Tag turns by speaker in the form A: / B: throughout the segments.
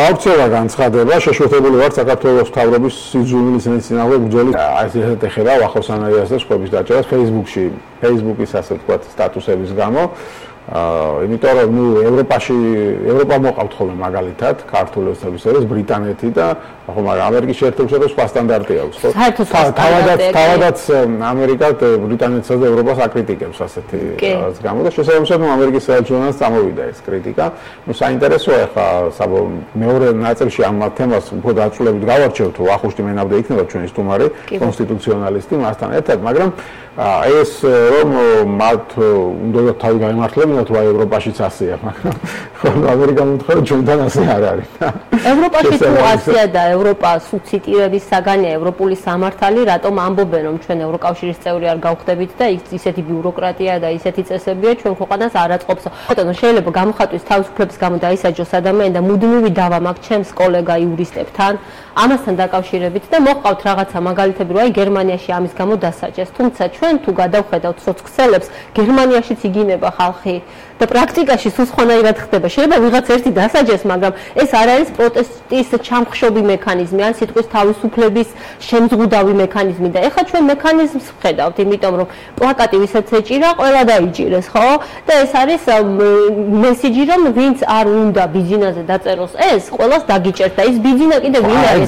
A: გავრცელა განცხადება, შეშუქებული ვართ საქართველოს მთავრობის სიძულვილის წინააღმდეგ ბრძოლის ასეთ ეხება ვახოსანაიას და სხვების დაჭერას Facebook-ში, Facebook-ის ასე ვთქვათ სტატუსების გამო. იმიტომ რომ ევროპა მოყავთ ხოლმე მაგალითად ქართული ოცნების ერას ბრიტანეთი და ხო მაგრამ ამერიკის შეერთებული შტატებში სხვა სტანდარტი აქვს ხო? თავადაც ამერიკა ბრიტანეთსა და ევროპას აკრიტიკებს ასეთი რაღაც გამო და შესაბამისად ამერიკის საელჩოებაც წამოვიდა ეს კრიტიკა. ნუ საინტერესოა ახლა მეორე ნაწილში ამ თემას უფრო დაწვრილებით გავარჩევთ ვახუშტი მენაბდა იქნება ჩვენი სტუმარი კონსტიტუციონალისტი მასთან ერთად მაგრამ ეს რომ მათ უნდა თავი გაემართლებინათ რა ევროპაშიც ასეა მაგრამ ამერიკა მომთხოვა ჩვენთან ასე არ არის.
B: ევროპაში თუ ასეა და ევროპას უციტირების საგანია ევროპული სამართალი, რატომ ამბობენ რომ ჩვენ ევროკავშირის წევრი არ გავხდებით და ისეთი ბიუროკრატია და ისეთი წესებია ჩვენ ქვეყანას არ აწყობს. ბატონო შეიძლება გამოხატვის თავისუფლების გამო დაისაჯოს ადამიანი და მუდმივი დავა მაქვს ჩემს კოლეგა იურისტებთან ამასთან დაკავშირებით და მოყავთ რაღაცა მაგალითები რომ აი გერმანიაში ამის გამო დასაჯეს. თუმცა ჩვენ თუ გადავხედავთ სოციქსელებს გერმანიაშიც იგინება ხალხი და პრაქტიკაში სულ სხვანაირად ხდება. შეიძლება ვიღაც ერთი დასაჯეს, მაგრამ ეს არ არის პროტესტის ჩამხშობი მექანიზმი, ან სიტყვის თავისუფლების შემზღუდავი მექანიზმი და ეხლა ჩვენ მექანიზმს ვხედავთ, იმიტომ რომ პლაკატი ვისაც ეჭირა, ყველა დაიჭირეს, ხო? და ეს არის მესიჯი, რომ ვინც არ უნდა ბიძინაზე დაწეროს ეს, ყველას დაგიჭერთ და ის ბიძინა კიდე ვინ არის?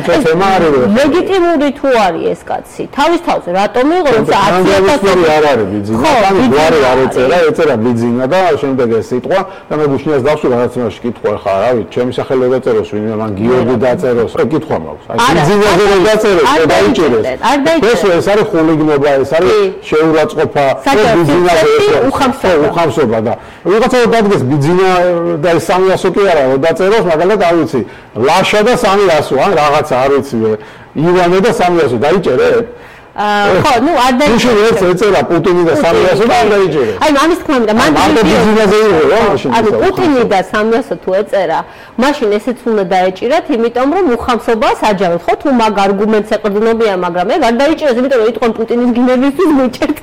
B: ლეგიტიმური თუ არის ეს კაცი? თავის თავზე რატომ იყო, როცა 10.000
A: არ არის ბიძინა, ან გვარი არ ეწერა ბიძინა და შემდეგ ეს სიტყვა და მე გუშინას დავსვი რაღაცაში კითხვა ხა რა ვიცი ჩემი სახელი დაწეროს ვინმე მან გიორგი დაწეროს კითხვა მაქვს აი ბიძინაზე რომ დაწეროს და დაიჭერეს ეს არის ხულიგნობა ეს არის შეურაცხყოფა
B: ბიძინაზე
A: უხამსობა და ვიღაცა დადგეს ბიძინა და 300 კი არა რომ დაწეროს მაგალითად არ ვიცი ლაშა და 300 ან რაღაცა არ ვიცი ივანე და 300 დაიჭერე
B: ხო, ну, არ დაიჭერა.
A: ეწერა პუტინი და 300 და არ დაიჭერა.
B: აი, ამის თქმა უნდა, მან
A: ბიზნესზე იყო რა მაშინ.
B: ანუ პუტინი და 300 თუ ეწერა, მაშინ ესეც უნდა დაეჭირათ, იმიტომ რომ უხამსობას აჯავეთ, ხო, თუ მაგ არგუმენტს ეყრდნობია, მაგრამ ეგ არ დაიჭერეს, იმიტომ რომ იტყვენ პუტინის გინებისთვის მიჭერთ.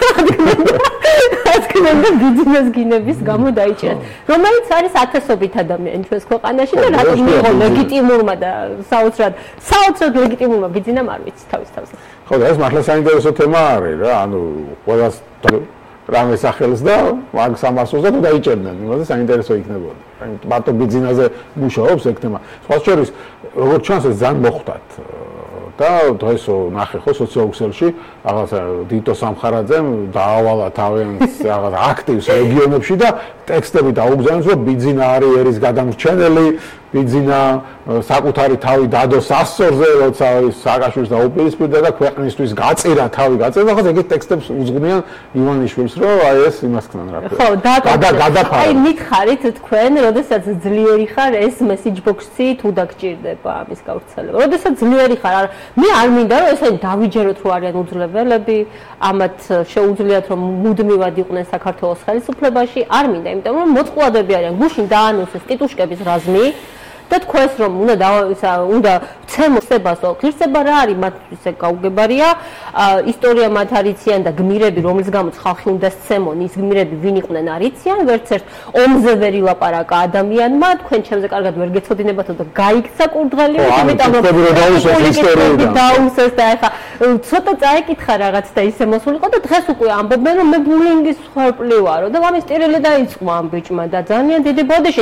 B: ასკნენდა ბიზნეს გინების გამო დაიჭერათ. რომელიც არის ათასობით ადამიანი ჩვენს ქვეყანაში და რატომ მიიღო ლეგიტიმურმა და საოცრად ლეგიტიმურმა ბიზნესმა არ ვიცი თავის თავზე.
A: ხო და ეს მართლა საინტერესო თემა არის რა ანუ ყველას რამე სახელს და მაგ 300-ზე თუ დაიჭერდნენ იმაზე საინტერესო იქნებოდა მარტო ბიზნესზე მუშაობს ეგ თემა სხვა შორის როგორც ჩანს ეს ძალიან მოხვდათ და დღეს ნახე ხო სოციალურში რაღაცა დიტო სამხარაძემ დაავალა თავიანთ რაღაც აქტივს რეგიონებში და ტექსტები დაუგზავნეს რომ ბიზნესა არის ერის გადამრჩენელი ბიზნესა საკუთარი თავი დადო სასწორზე როცა სააკაშვილს დაუპირისპირდა და ქვეყნისთვის გაწირა თავი გაწირა და ხა ეგეთ ტექსტებს უძღვნიან ივანიშვილს რომ აი ეს იმას ქნან რა
B: ხო გადაფარა აი მითხარით თქვენ როდესაც ძლიერი ხარ ეს message box-ი თუ დაგჭირდება ამის გავრცელება როდესაც ძლიერი ხარ მე არ მინდა რომ ესენი დავიჯეროთ რომ არიან უძლებელები ამათ შეუძლიათ რომ მუდმივად იყვნენ საქართველოს ხელისუფლებაში არ მინდა იმიტომ რომ მოწყვლადები არიან გუშინ დაანონსეს ტიტუშკების რაზმი და თქვენს რომ უნდა ცემოსებასო ღირსება რა არის მათთვის ეგ გაუგებარია ისტორია მათ არიციან და გმირები რომლის გამოც ხალხი უნდა სცემონ ის გმირები ვინ იყვნენ არიციან ვერც ერთ ომზე ვერ ილაპარაკა ადამიანმა თქვენ ჩემზე კარგად ვერ გეცოდინებათო და გაიქცა კურდღელი იმიტომ რომ დაუსეს და ახლა ცოტა წაეკითხა რაღაც და ისე მოსულიყო და დღეს უკვე ამბობენ რომ მე ბულინგის ხარპლი ვარო და ამის ტირილი დაიწყო ამ ბიჭმა და ძალიან დიდი ბოდიში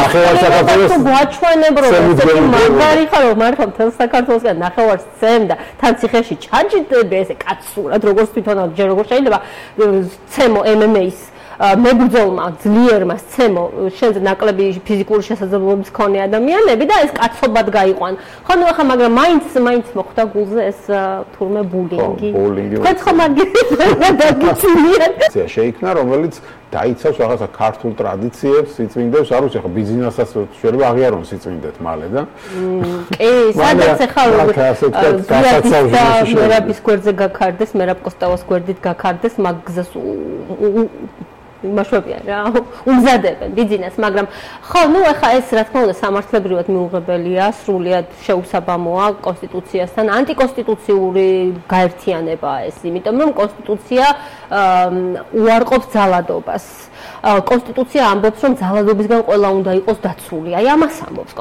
B: მაგარი ხარ რომ მართლა თელ საქართველოსგან ნახევარს წემდა თან ციხეში ჩაჯდები ესე კაცურად როგორც თვითონ ჯერ როგორ შეიძლება ცემო MMA-ს მებრძოლმა ძლიერმა ცემო შენზე ნაკლები ფიზიკური შესაძლებლობების მქონე ადამიანები და ეს კაცობად გაიყვან ხო ნუ ახლა მაგრამ მაინც მოხდა გულზე ეს თურმე ბულინგი თქვენ ხომ აგიჩნიათ
A: შეიქმნა რომელიც დაიცავს რაღაცა ქართულ ტრადიციებს, სიწმინდებს, არ ვიცი, ხო ბიზნესაც შეიძლება აღიარონ სიწმინდეთ მალე და
B: კი, სადაც ახლა მერაბის გვერდზე გაქარდეს, მერაბ კოსტავას გვერდით გაქარდეს, მაგ გზას იმაშვებიან რა, უმზადებენ ბიზნესს, მაგრამ ხო, ნუ ახლა ეს რა თქმა უნდა სამართლებრივად მიუღებელია, სრულიად შეუსაბამოა კონსტიტუციასთან, ანტიკონსტიტუციური გაერთიანებაა ეს, იმიტომ რომ კონსტიტუცია უარყოფს ძალადობას. კონსტიტუცია ამბობს, რომ ძალადობისგან ყველა უნდა იყოს დაცული. აი ამას ამბობს